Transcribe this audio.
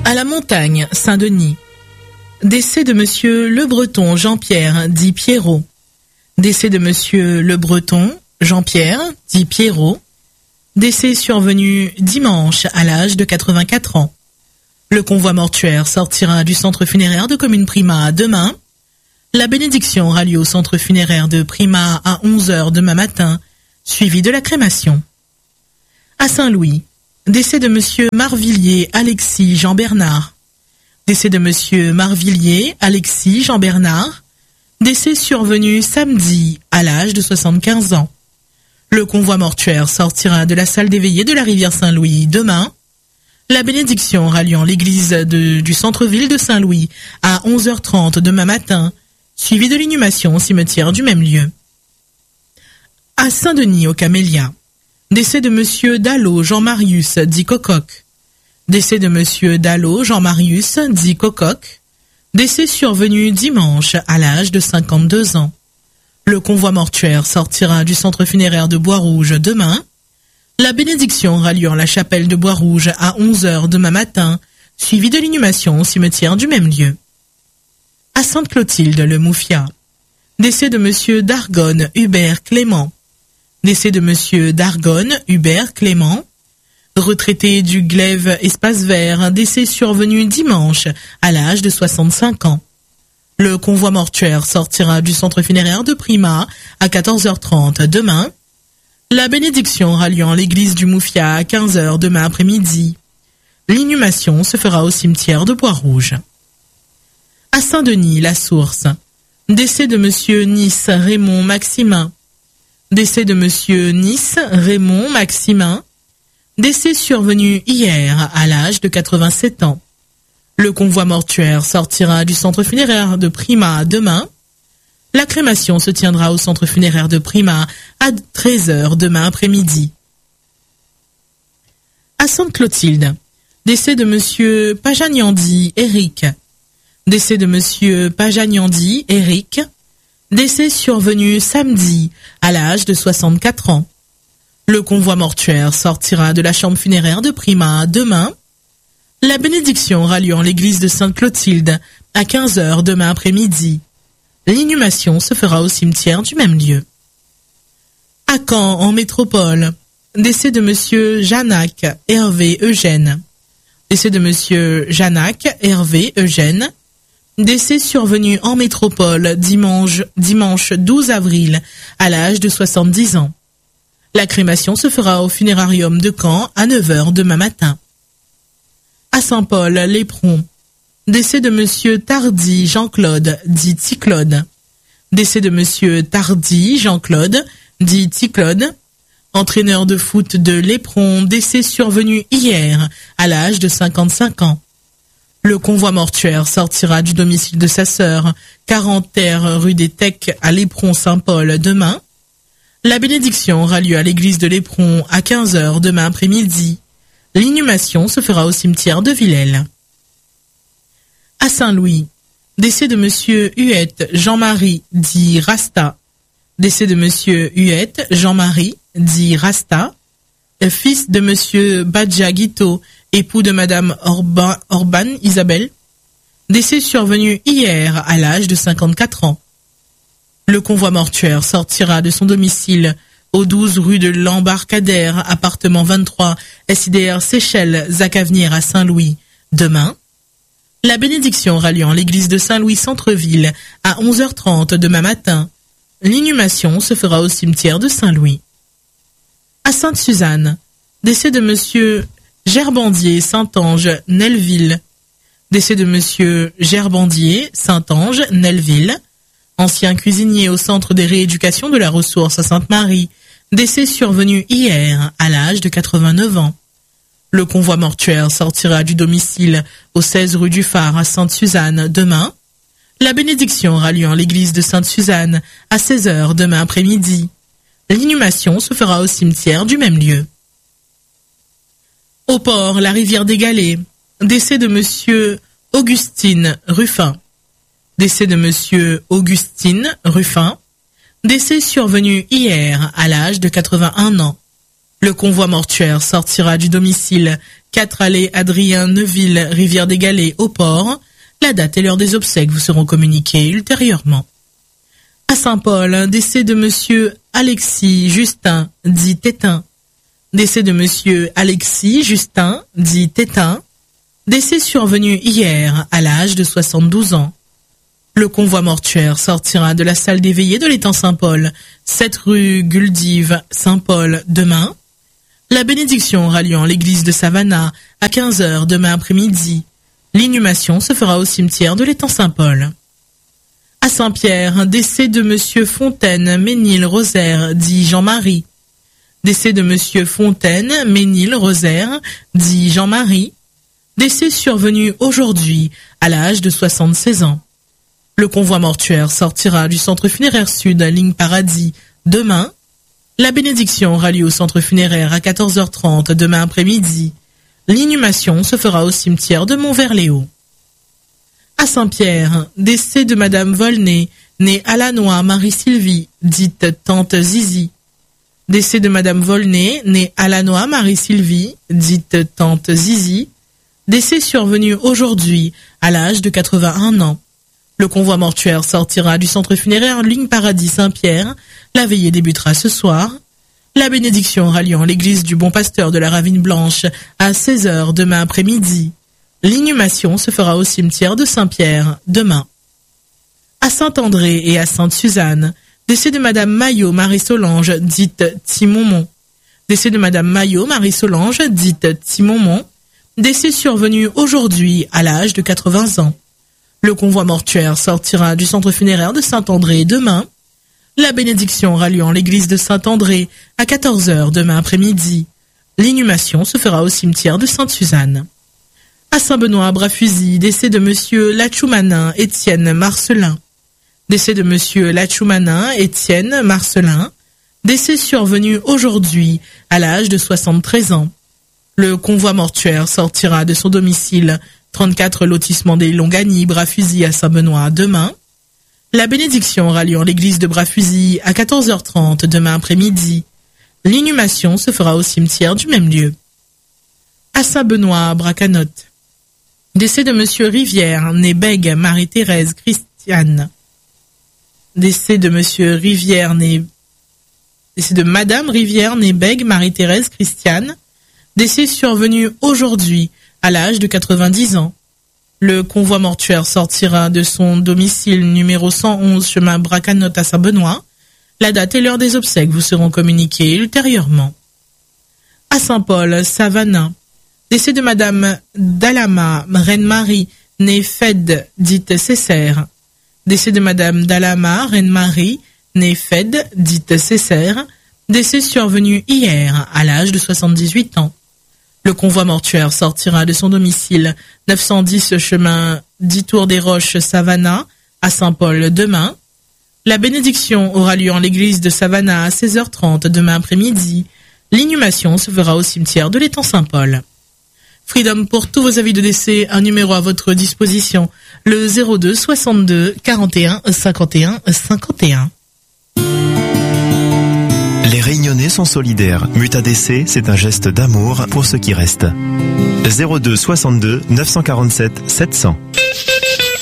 À la montagne, Saint-Denis. Décès de monsieur Le Breton Jean-Pierre, dit Pierrot. Décès de monsieur Le Breton Jean-Pierre, dit Pierrot. Décès survenu dimanche à l'âge de 84 ans. Le convoi mortuaire sortira du centre funéraire de Commune Prima demain. La bénédiction aura lieu au centre funéraire de Prima à 11h demain matin, suivi de la crémation. À Saint-Louis, décès de monsieur Marvillier Alexis Jean-Bernard. Décès de monsieur Marvillier Alexis Jean-Bernard. Décès survenu samedi à l'âge de 75 ans. Le convoi mortuaire sortira de la salle des veillées de la rivière Saint-Louis demain. La bénédiction aura lieu en l'église du centre-ville de Saint-Louis à 11h30 demain matin, suivi de l'inhumation au cimetière du même lieu. À Saint-Denis, au Camélia, décès de monsieur Dallot Jean-Marius, dit Cococ. Décès de monsieur Dallot Jean-Marius, dit Cococ. Décès survenu dimanche à l'âge de 52 ans. Le convoi mortuaire sortira du centre funéraire de Bois-Rouge demain. La bénédiction aura lieu en la chapelle de Bois-Rouge à 11h demain matin, suivi de l'inhumation au cimetière du même lieu. À Sainte-Clotilde, le Moufia. Décès de monsieur Dargonne Hubert Clément. Décès de monsieur Dargonne Hubert Clément. Retraité du Glaive Espace Vert, décès survenu dimanche à l'âge de 65 ans. Le convoi mortuaire sortira du centre funéraire de Prima à 14h30 demain. La bénédiction aura lieu en l'église du Moufia à 15h demain après-midi. L'inhumation se fera au cimetière de Bois-Rouge. À Saint-Denis, la Source. Décès de monsieur Nice Raymond Maximin. Décès de monsieur Nice Raymond Maximin. Décès survenu hier à l'âge de 87 ans. Le convoi mortuaire sortira du centre funéraire de Prima demain. La crémation se tiendra au centre funéraire de Prima à 13h demain après-midi. À Sainte-Clotilde, décès de monsieur Pajagnandi Éric. Décès de monsieur Pajagnandi Éric. Décès survenu samedi à l'âge de 64 ans. Le convoi mortuaire sortira de la chambre funéraire de Prima demain. La bénédiction aura lieu en l'église de Sainte-Clotilde à 15h demain après-midi. L'inhumation se fera au cimetière du même lieu. À Caen, en métropole, décès de monsieur Janac Hervé Eugène. Décès de monsieur Janac Hervé Eugène. Décès survenu en métropole dimanche 12 avril à l'âge de 70 ans. La crémation se fera au funérarium de Caen à 9h demain matin. À Saint-Paul, l'Éperon. Décès de monsieur Tardy Jean-Claude, dit Ticlaude. Décès de monsieur Tardy Jean-Claude, dit Ticlaude. Entraîneur de foot de l'Éperon, décès survenu hier à l'âge de 55 ans. Le convoi mortuaire sortira du domicile de sa sœur, 40 rue des Tecs à l'Éperon Saint-Paul demain. La bénédiction aura lieu à l'église de l'Éperon à 15h demain après-midi. L'inhumation se fera au cimetière de Villèle. À Saint-Louis, décès de monsieur Huette Jean-Marie, dit Rasta. Décès de monsieur Huette Jean-Marie, dit Rasta. Fils de monsieur Badja Guito, époux de madame Orban Isabelle. Décès survenu hier à l'âge de 54 ans. Le convoi mortuaire sortira de son domicile au 12 rue de l'Embarcadère, appartement 23, SIDR Seychelles, Zac-Avenir à Saint-Louis, demain. La bénédiction aura lieu en l'église de Saint-Louis Centre-Ville à 11h30 demain matin. L'inhumation se fera au cimetière de Saint-Louis. À Sainte-Suzanne, décès de monsieur Gerbandier Saint-Ange Nelleville. Décès de monsieur Gerbandier Saint-Ange Nelleville, ancien cuisinier au centre des rééducations de la ressource à Sainte-Marie. Décès survenu hier à l'âge de 89 ans. Le convoi mortuaire sortira du domicile au 16 rue du Phare à Sainte-Suzanne demain. La bénédiction aura lieu en l'église de Sainte-Suzanne à 16h demain après-midi. L'inhumation se fera au cimetière du même lieu. Au port, la rivière des Galets. Décès de monsieur Augustine Ruffin. Décès de monsieur Augustine Ruffin. Décès survenu hier à l'âge de 81 ans. Le convoi mortuaire sortira du domicile 4 allée Adrien Neuville, Rivière des Galets, au port. La date et l'heure des obsèques vous seront communiquées ultérieurement. À Saint-Paul, décès de monsieur Alexis Justin, dit Tétin. Décès de monsieur Alexis Justin, dit Tétin. Décès survenu hier, à l'âge de 72 ans. Le convoi mortuaire sortira de la salle des veillées de l'étang Saint-Paul, 7 rue Guldive, Saint-Paul, demain. La bénédiction aura lieu en l'église de Savannah, à 15h demain après-midi. L'inhumation se fera au cimetière de l'étang Saint-Paul. À Saint-Pierre, décès de monsieur Fontaine, Ménil-Rosaire, dit Jean-Marie. Décès de monsieur Fontaine, Ménil-Rosaire, dit Jean-Marie. Décès survenu aujourd'hui, à l'âge de 76 ans. Le convoi mortuaire sortira du centre funéraire sud, ligne Paradis, demain. La bénédiction aura lieu au centre funéraire à 14h30 demain après-midi. L'inhumation se fera au cimetière de Montverléo. À Saint-Pierre, décès de madame Volney, née Alanois Marie-Sylvie, dite tante Zizi. Décès de madame Volney, née Alanois Marie-Sylvie, dite tante Zizi. Décès survenu aujourd'hui, à l'âge de 81 ans. Le convoi mortuaire sortira du centre funéraire ligne Paradis Saint-Pierre. La veillée débutera ce soir. La bénédiction aura lieu en l'église du Bon Pasteur de la Ravine Blanche à 16h demain après-midi. L'inhumation se fera au cimetière de Saint-Pierre demain. À Saint-André et à Sainte-Suzanne, décès de madame Maillot Marie-Solange, dite Timomon. Décès de madame Maillot Marie-Solange, dite Timomon. Décès survenu aujourd'hui à l'âge de 80 ans. Le convoi mortuaire sortira du centre funéraire de Saint-André demain. La bénédiction aura lieu en l'église de Saint-André à 14h demain après-midi. L'inhumation se fera au cimetière de Sainte-Suzanne. À Saint-Benoît-Brafuzy, décès de monsieur Lachoumanin Étienne Marcelin. Décès de monsieur Lachoumanin Étienne Marcelin. Décès survenu aujourd'hui à l'âge de 73 ans. Le convoi mortuaire sortira de son domicile 34 lotissement des Longagny, Brafuzy à Saint-Benoît demain. La bénédiction aura lieu en l'église de Brafuzy à 14h30 demain après-midi. L'inhumation se fera au cimetière du même lieu. À Saint-Benoît, Bracanotte. Décès de monsieur Rivière, né Bègue, Marie-Thérèse, Christiane. Décès de monsieur Rivière, décès de madame Rivière, née Bègue, Marie-Thérèse, Christiane. Décès survenu aujourd'hui, à l'âge de 90 ans. Le convoi mortuaire sortira de son domicile numéro 111 chemin Bracanotte à Saint-Benoît. La date et l'heure des obsèques vous seront communiquées ultérieurement. À Saint-Paul, Savannah. Décès de madame Dalama, Reine-Marie, née Fed, dite Césaire. Décès de madame Dalama, Reine-Marie, née Fed, dite Césaire. Décès survenu hier, à l'âge de 78 ans. Le convoi mortuaire sortira de son domicile 910 chemin 10 Tours des Roches Savannah à Saint-Paul demain. La bénédiction aura lieu en l'église de Savannah à 16h30 demain après-midi. L'inhumation se fera au cimetière de l'étang Saint-Paul. Freedom, pour tous vos avis de décès, un numéro à votre disposition, le 02 62 41 51 51. Les Réunionnais sont solidaires. Mutadc, c'est un geste d'amour pour ceux qui restent. 02 62 947 700.